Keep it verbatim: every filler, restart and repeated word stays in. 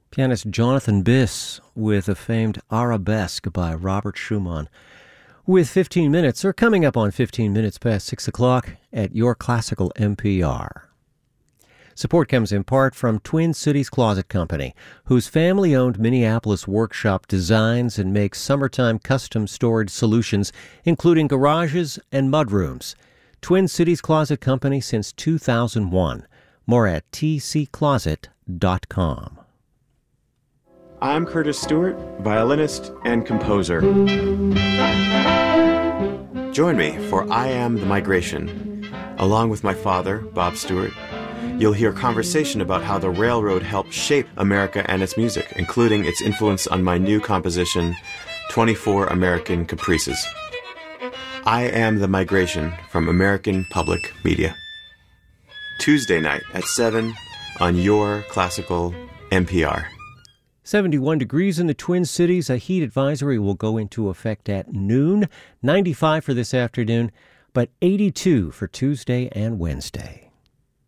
Pianist Jonathan Biss with a famed Arabesque by Robert Schumann. With fifteen minutes, or coming up on fifteen minutes past six o'clock at your classical N P R. Support comes in part from Twin Cities Closet Company, whose family-owned Minneapolis workshop designs and makes summertime custom storage solutions, including garages and mudrooms. Twin Cities Closet Company since two thousand one. More at t c closet dot com. I'm Curtis Stewart, violinist and composer. Join me for I Am the Migration. Along with my father, Bob Stewart, you'll hear conversation about how the railroad helped shape America and its music, including its influence on my new composition, twenty-four American Caprices. I Am the Migration from American Public Media. Tuesday night at seven on your classical N P R. seventy-one degrees in the Twin Cities. A heat advisory will go into effect at noon. ninety-five for this afternoon, but eighty-two for Tuesday and Wednesday.